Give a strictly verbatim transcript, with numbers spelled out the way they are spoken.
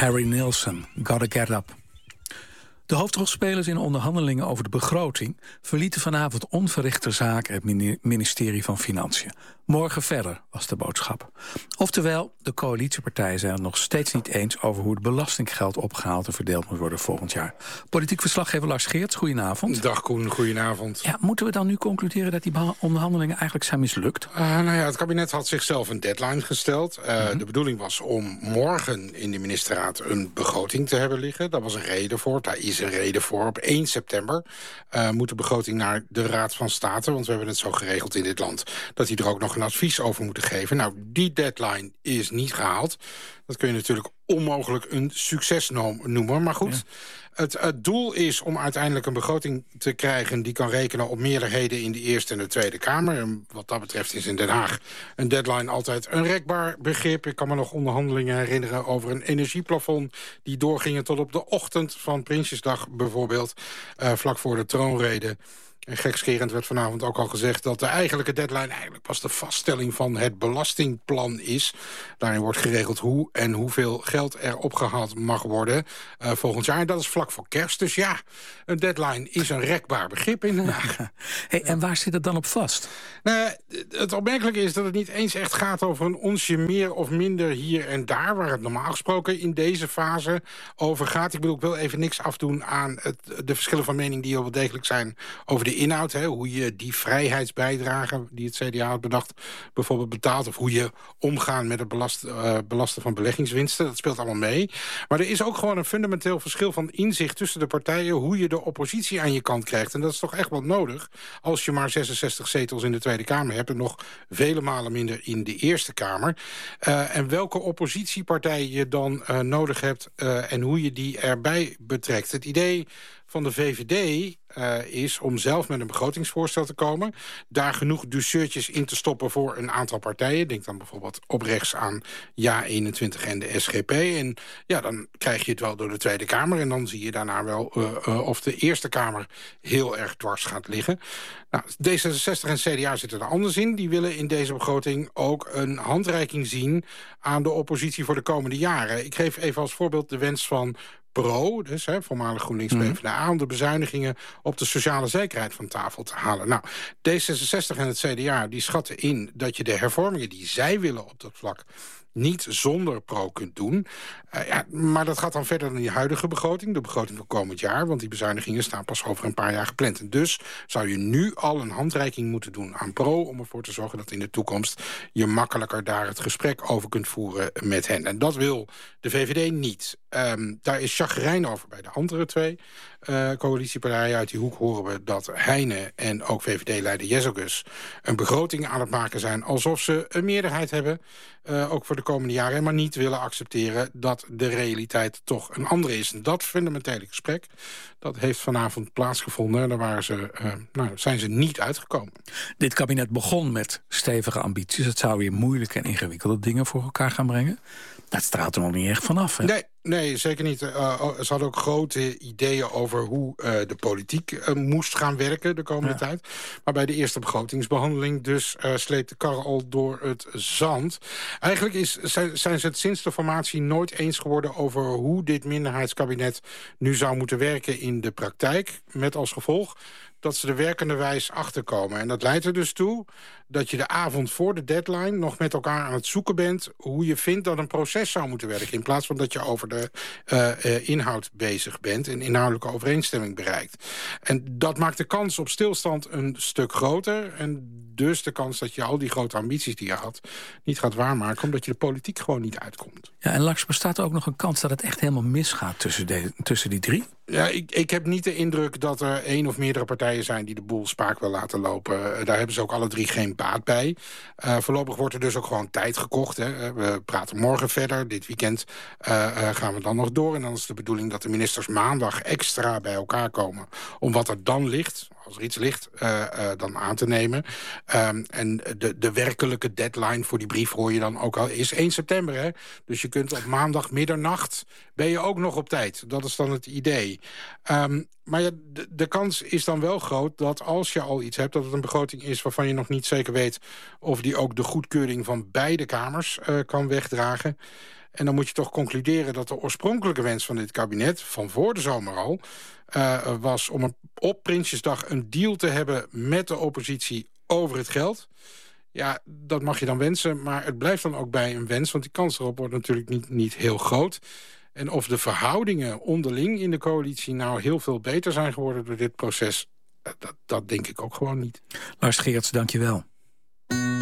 Harry Nilsson, Gotta Get Up. De hoofdrolspelers in onderhandelingen over de begroting verlieten vanavond onverrichte zaken het ministerie van Financiën. Morgen verder, was de boodschap. Oftewel, de coalitiepartijen zijn het nog steeds niet eens over hoe het belastinggeld opgehaald en verdeeld moet worden volgend jaar. Politiek verslaggever Lars Geerts, goedenavond. Dag Koen, goedenavond. Ja, moeten we dan nu concluderen dat die onderhandelingen eigenlijk zijn mislukt? Uh, nou ja, het kabinet had zichzelf een deadline gesteld. Uh, mm-hmm. De bedoeling was om morgen in de ministerraad een begroting te hebben liggen. Daar was een reden voor, daar is een reden voor. Op één september uh, moet de begroting naar de Raad van State, want we hebben het zo geregeld in dit land, dat die er ook nog een advies over moeten geven. Nou, die deadline is niet gehaald. Dat kun je natuurlijk onmogelijk een succes noemen. Maar goed, ja. het, het doel is om uiteindelijk een begroting te krijgen die kan rekenen op meerderheden in de Eerste en de Tweede Kamer. En wat dat betreft is in Den Haag een deadline altijd een rekbaar begrip. Ik kan me nog onderhandelingen herinneren over een energieplafond die doorgingen tot op de ochtend van Prinsjesdag bijvoorbeeld, uh, vlak voor de troonrede. En gekscherend werd vanavond ook al gezegd dat de eigenlijke deadline eigenlijk pas de vaststelling van het belastingplan is. Daarin wordt geregeld hoe en hoeveel geld er opgehaald mag worden uh, volgend jaar. En dat is vlak voor kerst. Dus ja, een deadline is een rekbaar begrip in Den Haag. Hey, en waar zit het dan op vast? Nou, het opmerkelijke is dat het niet eens echt gaat over een onsje meer of minder hier en daar, waar het normaal gesproken in deze fase over gaat. Ik bedoel, ik wil even niks afdoen aan het, de verschillen van mening die wel degelijk zijn over de inhoud, hè, hoe je die vrijheidsbijdrage die het C D A had bedacht bijvoorbeeld betaalt, of hoe je omgaan met het belast, uh, belasten van beleggingswinsten. Dat speelt allemaal mee. Maar er is ook gewoon een fundamenteel verschil van inzicht tussen de partijen, hoe je de oppositie aan je kant krijgt. En dat is toch echt wat nodig als je maar zesenzestig zetels in de Tweede Kamer hebt en nog vele malen minder in de Eerste Kamer. Uh, en welke oppositiepartij je dan uh, nodig hebt uh, en hoe je die erbij betrekt. Het idee van de V V D uh, is om zelf met een begrotingsvoorstel te komen, daar genoeg douceurtjes in te stoppen voor een aantal partijen. Denk dan bijvoorbeeld op rechts aan Ja eenentwintig en de S G P. En ja, dan krijg je het wel door de Tweede Kamer en dan zie je daarna wel uh, uh, of de Eerste Kamer heel erg dwars gaat liggen. Nou, D zesenzestig en C D A zitten er anders in. Die willen in deze begroting ook een handreiking zien aan de oppositie voor de komende jaren. Ik geef even als voorbeeld de wens van Pro, dus hè, voormalig GroenLinks P v d A, om de bezuinigingen op de sociale zekerheid van tafel te halen. Nou, D zesenzestig en het C D A die schatten in dat je de hervormingen die zij willen op dat vlak niet zonder Pro kunt doen. Uh, ja, maar dat gaat dan verder dan die huidige begroting, de begroting van komend jaar, want die bezuinigingen staan pas over een paar jaar gepland. En dus zou je nu al een handreiking moeten doen aan Pro om ervoor te zorgen dat in de toekomst je makkelijker daar het gesprek over kunt voeren met hen. En dat wil de V V D niet. Um, daar is chagrijn over bij de andere twee uh, coalitiepartijen. Uit die hoek horen we dat Heine en ook V V D-leider Jezelgus een begroting aan het maken zijn alsof ze een meerderheid hebben, uh, ook voor de komende jaren, maar niet willen accepteren dat de realiteit toch een andere is. En dat fundamentele gesprek, dat heeft vanavond plaatsgevonden en daar waren ze, uh, nou, zijn ze niet uitgekomen. Dit kabinet begon met stevige ambities. Het zou weer moeilijke en ingewikkelde dingen voor elkaar gaan brengen. Dat straalt er nog niet echt vanaf, hè? Nee. Nee, zeker niet. Uh, ze hadden ook grote ideeën over hoe uh, de politiek uh, moest gaan werken de komende ja. tijd. Maar bij de eerste begrotingsbehandeling dus uh, sleept de kar al door het zand. Eigenlijk is, zijn, zijn ze het sinds de formatie nooit eens geworden over hoe dit minderheidskabinet nu zou moeten werken in de praktijk. Met als gevolg dat ze er werkende wijs achterkomen. En dat leidt er dus toe dat je de avond voor de deadline nog met elkaar aan het zoeken bent hoe je vindt dat een proces zou moeten werken, in plaats van dat je over de uh, uh, inhoud bezig bent en inhoudelijke overeenstemming bereikt. En dat maakt de kans op stilstand een stuk groter en dus de kans dat je al die grote ambities die je had niet gaat waarmaken, omdat je de politiek gewoon niet uitkomt. Ja, en Lars, bestaat er ook nog een kans dat het echt helemaal misgaat tussen, de, tussen die drie? Ja, ik, ik heb niet de indruk dat er één of meerdere partijen zijn die de boel spaak wil laten lopen. Uh, daar hebben ze ook alle drie geen baat bij. Uh, voorlopig wordt er dus ook gewoon tijd gekocht. Hè. We praten morgen verder. Dit weekend uh, uh, gaan we dan nog door. En dan is de bedoeling dat de ministers maandag extra bij elkaar komen om wat er dan ligt, als er iets ligt, uh, uh, dan aan te nemen. Um, en de, de werkelijke deadline voor die brief hoor je dan ook al is één september. Hè? Dus je kunt op maandag middernacht ben je ook nog op tijd. Dat is dan het idee. Um, maar ja, de, de kans is dan wel groot dat als je al iets hebt, dat het een begroting is waarvan je nog niet zeker weet of die ook de goedkeuring van beide kamers uh, kan wegdragen. En dan moet je toch concluderen dat de oorspronkelijke wens van dit kabinet, van voor de zomer al, uh, was om een, op Prinsjesdag een deal te hebben met de oppositie over het geld. Ja, dat mag je dan wensen, maar het blijft dan ook bij een wens, want die kans erop wordt natuurlijk niet, niet heel groot. En of de verhoudingen onderling in de coalitie nou heel veel beter zijn geworden door dit proces, dat, dat denk ik ook gewoon niet. Lars Geerts, dank je wel.